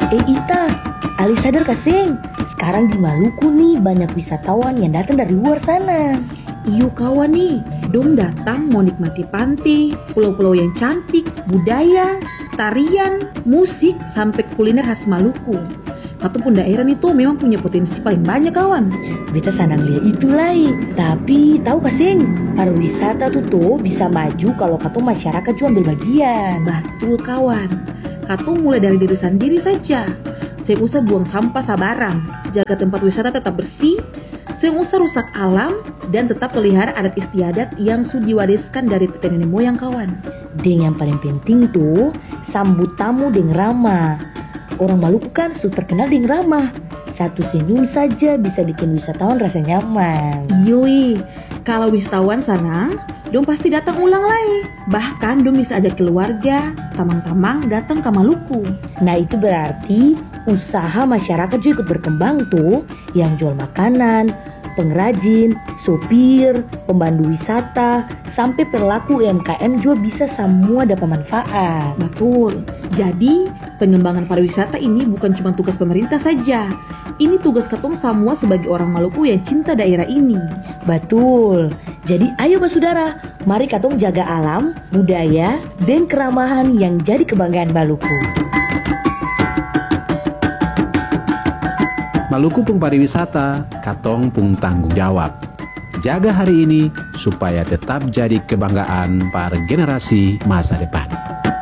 Ita, Ali sadar kaseng, sekarang di Maluku nih banyak wisatawan yang datang dari luar sana. Iyo kawan nih, dong datang mau nikmati pantai, pulau-pulau yang cantik, budaya, tarian, musik, sampai kuliner khas Maluku. Satu pun daerah nih tuh memang punya potensi paling banyak kawan. Beta senang lihat itu lai. Tapi tahu kaseng, pariwisata tuh bisa maju kalau katong masyarakat juga ambil bagian. Betul kawan, katong mulai dari diri sendiri saja. Saya usah buang sampah sabarang, jaga tempat wisata tetap bersih, saya usah rusak alam, dan tetap pelihara adat istiadat yang sudah diwariskan dari nenek moyang kawan. Dan yang paling penting tuh, sambut tamu dengan ramah. Orang Maluku kan sudah terkenal dengan ramah. Satu senyum saja bisa bikin wisatawan rasa nyaman. Yoi, kalau wisatawan sana, dong pasti datang ulang lagi. Bahkan dong bisa ajak keluarga, tamang-tamang datang ke Maluku. Nah itu berarti usaha masyarakat juga ikut berkembang tuh. Yang jual makanan, pengrajin, sopir, pemandu wisata, sampai pelaku UMKM juga bisa semua dapat manfaat. Betul, jadi pengembangan pariwisata ini bukan cuma tugas pemerintah saja. Ini tugas katong semua sebagai orang Maluku yang cinta daerah ini. Betul. Jadi ayo saudara, mari katong jaga alam, budaya, dan keramahan yang jadi kebanggaan Maluku. Maluku pung pariwisata, katong pung tanggung jawab. Jaga hari ini supaya tetap jadi kebanggaan para generasi masa depan.